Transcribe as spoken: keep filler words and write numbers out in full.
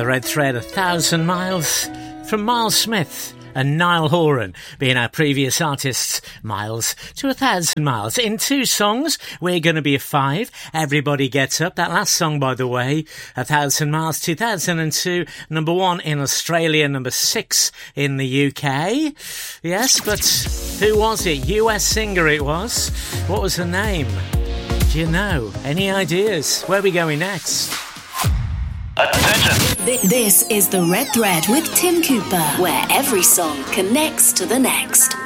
The Red Thread, A Thousand Miles, from Miles Smith and Niall Horan being our previous artists. Miles to A Thousand Miles. In two songs, We're Gonna Be a Five, Everybody Gets Up. That last song, by the way, A Thousand Miles, two thousand two, number one in Australia, number six in the U K. Yes, but who was it? U S singer it was. What was her name? Do you know? Any ideas? Where are we going next? Attention! This is The Red Thread with Tim Cooper, where every song connects to the next.